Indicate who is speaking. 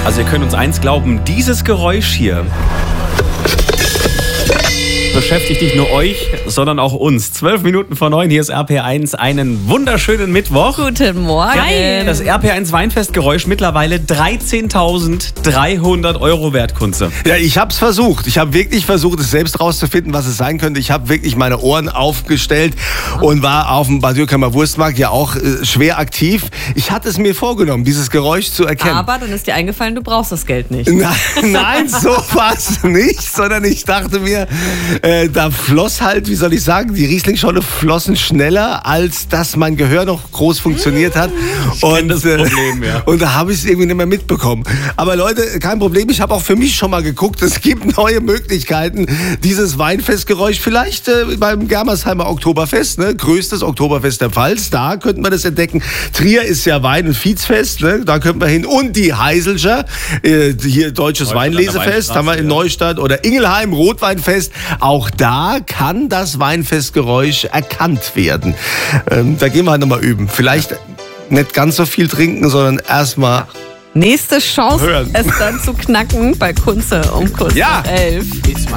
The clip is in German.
Speaker 1: Also ihr könnt uns eins glauben, dieses Geräusch hier beschäftigt nicht nur euch, sondern auch uns. 12 Minuten vor 9, hier ist RPR1. Einen wunderschönen Mittwoch.
Speaker 2: Guten Morgen.
Speaker 1: Geil. Das RPR1 Weinfestgeräusch mittlerweile 13.300 Euro wert, Kunze.
Speaker 3: Ja, ich habe es versucht. Ich habe wirklich versucht, es selbst rauszufinden, was es sein könnte. Ich habe wirklich meine Ohren aufgestellt und war auf dem Bad Dürkheimer Wurstmarkt ja auch schwer aktiv. Ich hatte es mir vorgenommen, dieses Geräusch zu erkennen.
Speaker 2: Aber dann ist dir eingefallen, du brauchst das Geld nicht.
Speaker 3: Nein, so war es nicht, sondern ich dachte mir, da floss halt, wie soll ich sagen, die Rieslingscholle flossen schneller, als dass mein Gehör noch groß funktioniert hat. Und
Speaker 1: das Problem, ja.
Speaker 3: Und da habe ich es irgendwie nicht mehr mitbekommen. Aber Leute, kein Problem, ich habe auch für mich schon mal geguckt, es gibt neue Möglichkeiten, dieses Weinfestgeräusch vielleicht beim Germersheimer Oktoberfest, ne? Größtes Oktoberfest der Pfalz, da könnten wir das entdecken. Trier ist ja Wein- und Viehsfest, ne? Da könnten wir hin. Und die Heiselscher, hier Deutsches Weinlesefest, haben wir in Neustadt. Oder Ingelheim, Rotweinfest. Auch da kann das Weinfestgeräusch erkannt werden. Da gehen wir halt nochmal üben. Vielleicht nicht ganz so viel trinken, sondern erstmal
Speaker 2: Nächste Chance,
Speaker 3: hören.
Speaker 2: es dann zu knacken bei Kunze um kurz nach 11.